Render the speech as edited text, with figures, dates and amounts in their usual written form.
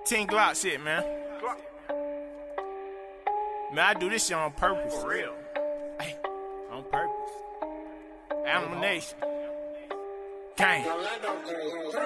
15 Glock shit, man. Man, I do this shit on purpose. For real. Hey, on purpose. Animal Nation. Gang.